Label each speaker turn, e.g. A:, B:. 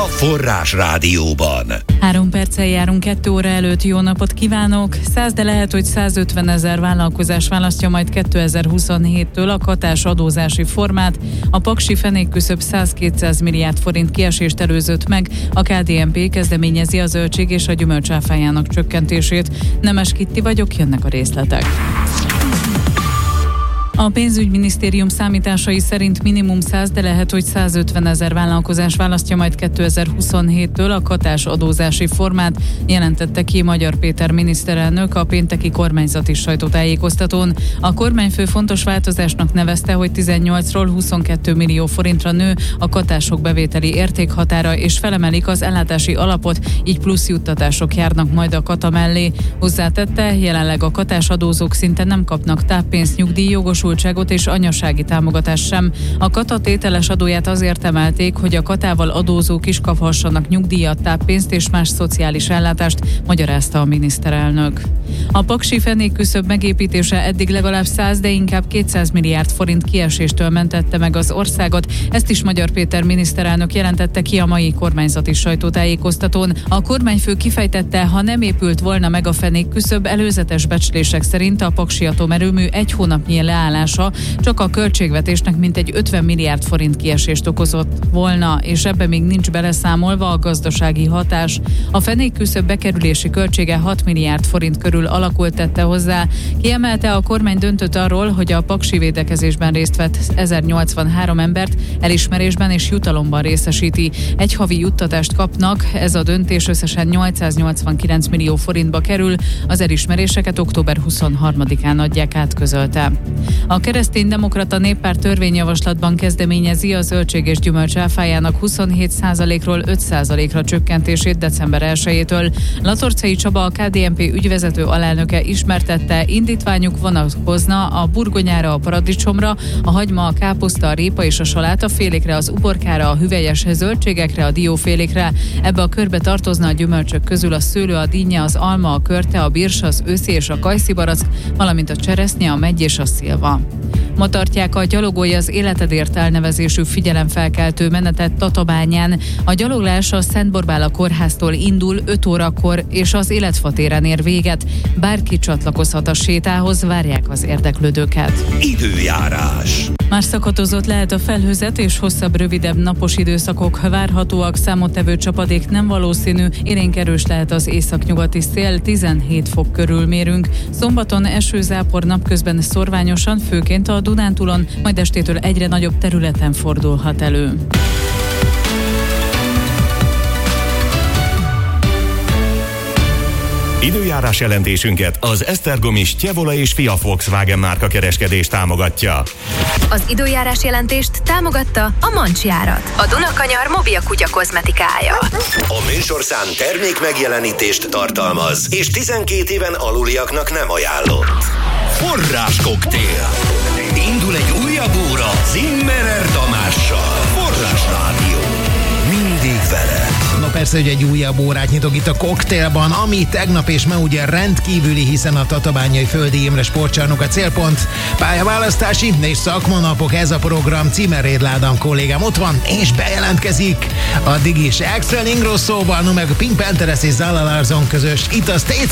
A: Forrás Rádióban.
B: 3 perccel járunk 2 óra előtt. Jó napot kívánok! 100, de lehet, hogy 150 000 vállalkozás választja majd 2027-től a katás adózási formát. A paksi fenékküszöb 100-200 milliárd forint kiesést előzött meg. A KDNP kezdeményezi a zöldség és a gyümölcsáfájának csökkentését. Nemes Kitti vagyok, jönnek a részletek. A pénzügyminisztérium számításai szerint minimum 100, de lehet, hogy 150 000 vállalkozás választja majd 2027-től a katás adózási formát, jelentette ki Magyar Péter miniszterelnök a pénteki kormányzati sajtótájékoztatón. A kormányfő fontos változásnak nevezte, hogy 18-ról 22 millió forintra nő a katások bevételi értékhatára, és felemelik az ellátási alapot, így plusz juttatások járnak majd a kata mellé. Hozzátette, jelenleg a katás adózók szinte nem kapnak táppénzt, nyugdíjjogosultságot és anyasági támogatást sem. A kata tételes adóját azért emelték, hogy a katával adózók is kaphassanak nyugdíjat, táppénzt és más szociális ellátást, magyarázta a miniszterelnök. A paksi fenékküszöb megépítése eddig legalább 100, de inkább 200 milliárd forint kieséstől mentette meg az országot. Ezt is Magyar Péter miniszterelnök jelentette ki a mai kormányzati sajtótájékoztatón. A kormányfő kifejtette, ha nem épült volna meg a fenékküszöb, előzetes becslések szerint a paksi atomerőmű 1 hónapnyi leállása csak a költségvetésnek mintegy 50 milliárd forint kiesést okozott volna, és ebbe még nincs beleszámolva a gazdasági hatás. A fenékküszöb bekerülési költsége 6 milliárd forint körül alakult, tette hozzá. Kiemelte, a kormány döntött arról, hogy a paksi védekezésben részt vett 1083 embert elismerésben és jutalomban részesíti. Egy havi juttatást kapnak, ez a döntés összesen 889 millió forintba kerül, az elismeréseket október 23-án adják át, közölte. A Kereszténydemokrata Néppárt törvényjavaslatban kezdeményezi a zöldség és gyümölcs áfájának 27%-ról 5%-ra csökkentését december 1-től. Latorcai Csaba, a KDNP ügyvezető alelnöke ismertette, indítványuk vonatkozna a burgonyára, a paradicsomra, a hagyma, a káposzta, a répa és a saláta félékre, az uborkára, a hüvelyes zöldségekre, a diófélékre. Ebbe a körbe tartozna a gyümölcsök közül a szőlő, a dinnye, az alma, a körte, a birsa, az őszi és a kajszibarack, valamint a cseresznye, a meggy és a szilva. Ma tartják a Gyalogolj az életedért elnevezésű figyelemfelkeltő menetet Tatabányán. A gyaloglás a Szent Borbála kórháztól indul 5 órakor, és az Életfa téren ér véget. Bárki csatlakozhat a sétához, várják az érdeklődőket.
A: Időjárás.
B: Már szakatozott lehet a felhőzet, és hosszabb, rövidebb napos időszakok várhatóak, számottevő csapadék nem valószínű, élénk erős lehet az északnyugati szél, 17 fok körül mérünk. Szombaton esőzápor, napközben szorványosan, főként a Dunántúlon, majd estétől egyre nagyobb területen fordulhat elő.
C: Időjárás jelentésünket az Esztergomi Stjevola és Fia Volkswagen márka kereskedés támogatja.
D: Az időjárás jelentést támogatta a Mancsjárat, a Dunakanyar mobil kutya kozmetikája.
A: A műsorszám termék megjelenítést tartalmaz, és 12 éven aluliaknak nem ajánlott. Forrás koktél. Indul egy újabb óra Zimmerer Tamással. Forrás Rádió. Mindig veled.
E: No persze, hogy egy újabb órát nyitok itt a koktélban, ami tegnap és ma ugye rendkívüli, hiszen a Tatabányai Földi Imre Sportcsarnok a célpont. Pályaválasztási és szakmanapok, ez a program. Címeréd Ádám kollégám ott van és bejelentkezik. Addig is Axel Ingrosszóval, no meg a Pink Panthers és Zala Larsson közös itt a States